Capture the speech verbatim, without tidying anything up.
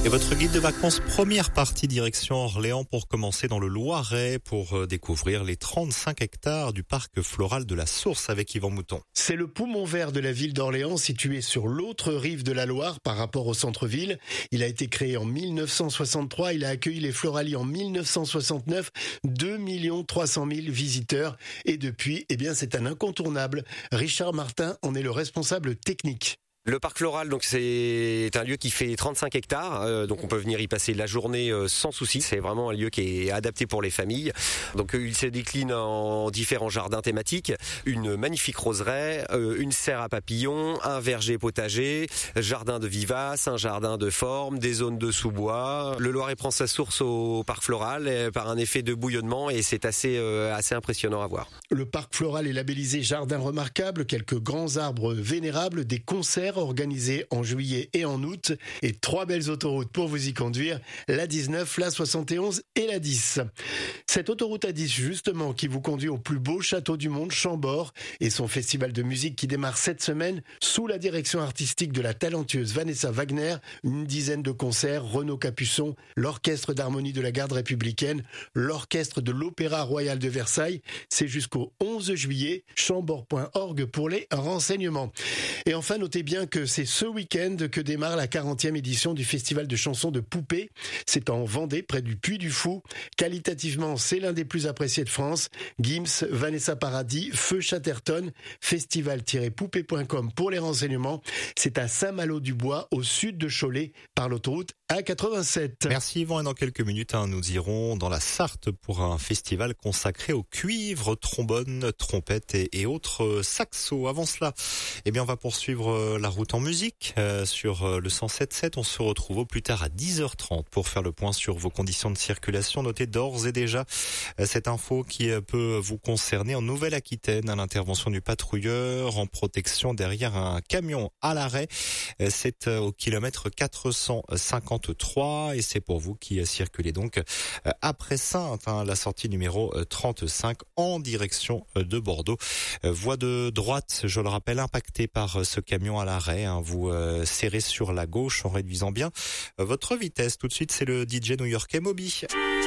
Et votre guide de vacances, première partie direction Orléans pour commencer dans le Loiret pour découvrir les trente-cinq hectares du parc floral de la Source avec Yvan Mouton. C'est le poumon vert de la ville d'Orléans situé sur l'autre rive de la Loire par rapport au centre-ville. Il a été créé en mille neuf cent soixante-trois, il a accueilli les Floralies en mille neuf cent soixante-neuf, deux millions trois cent mille visiteurs et depuis, eh bien, c'est un incontournable. Richard Martin en est le responsable technique. Le parc floral, donc c'est un lieu qui fait trente-cinq hectares, euh, donc on peut venir y passer la journée euh, sans souci. C'est vraiment un lieu qui est adapté pour les familles. Donc euh, il se décline en différents jardins thématiques, une magnifique roseraie, euh, une serre à papillons, un verger potager, jardin de vivaces, un jardin de forme, des zones de sous-bois. Le Loiret prend sa source au parc floral euh, par un effet de bouillonnement et c'est assez euh, assez impressionnant à voir. Le parc floral est labellisé jardin remarquable, quelques grands arbres vénérables, des concerts organisés en juillet et en août et trois belles autoroutes pour vous y conduire, la dix-neuf, la soixante et onze et la dix. Cette autoroute A dix justement qui vous conduit au plus beau château du monde, Chambord, et son festival de musique qui démarre cette semaine sous la direction artistique de la talentueuse Vanessa Wagner, une dizaine de concerts, Renaud Capuçon, l'orchestre d'harmonie de la garde républicaine, l'orchestre de l'Opéra Royal de Versailles, c'est jusqu'au onze juillet, chambord point org pour les renseignements. Et enfin, notez bien que c'est ce week-end que démarre la quarantième édition du festival de chansons de Poupée. C'est en Vendée, près du Puy du Fou. Qualitativement, c'est l'un des plus appréciés de France. Gims, Vanessa Paradis, Feu Chatterton, festival tiret poupée point com pour les renseignements. C'est à Saint-Malo-du-Bois, au sud de Cholet, par l'autoroute A quatre-vingt-sept. Merci Yvan, et dans quelques minutes, hein, nous irons dans la Sarthe pour un festival consacré au cuivre, trombone, trompette et, et autres saxos. Avant cela, eh bien, on va poursuivre la route en musique euh, sur le cent sept sept. On se retrouve au plus tard à dix heures trente pour faire le point sur vos conditions de circulation. Notez d'ores et déjà euh, cette info qui euh, peut vous concerner en Nouvelle-Aquitaine, à l'intervention du patrouilleur en protection derrière un camion à l'arrêt. Euh, c'est euh, au kilomètre quatre cent cinquante-trois et c'est pour vous qui euh, circulez donc euh, après Saintes, hein, la sortie numéro euh, trente-cinq en direction euh, de Bordeaux. Euh, voie de droite, je le rappelle, impactée par euh, ce camion à l'arrêt. Hein, vous euh, serrez sur la gauche en réduisant bien euh, votre vitesse. Tout de suite, c'est le D J new-yorkais Moby.